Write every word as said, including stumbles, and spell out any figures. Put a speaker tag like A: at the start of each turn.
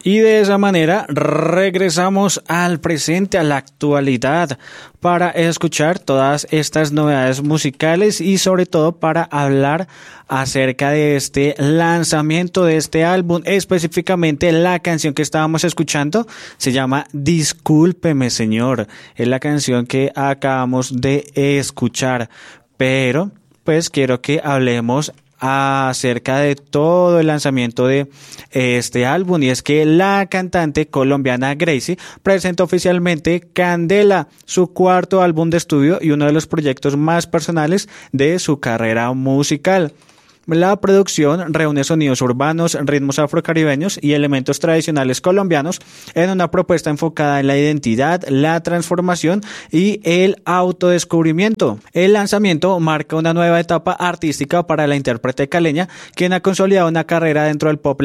A: Y de esa manera regresamos al presente, a la actualidad, para escuchar todas estas novedades musicales y sobre todo para hablar acerca de este lanzamiento de este álbum. Específicamente la canción que estábamos escuchando se llama Discúlpeme Señor. Es la canción que acabamos de escuchar. Pero pues quiero que hablemos acerca de todo el lanzamiento de este álbum, y es que la cantante colombiana Gracie presentó oficialmente Candela, su cuarto álbum de estudio y uno de los proyectos más personales de su carrera musical. La producción reúne sonidos urbanos, ritmos afrocaribeños y elementos tradicionales colombianos en una propuesta enfocada en la identidad, la transformación y el autodescubrimiento. El lanzamiento marca una nueva etapa artística para la intérprete caleña, quien ha consolidado una carrera dentro del pop